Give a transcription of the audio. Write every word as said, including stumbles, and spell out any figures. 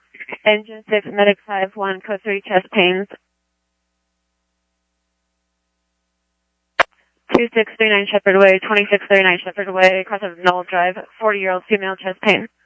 Engine six, medic five one, code three, chest pains. two six three nine Shepherd Way, twenty-six thirty-nine Shepherd Way, across of Knoll Drive, forty-year-old female, chest pain.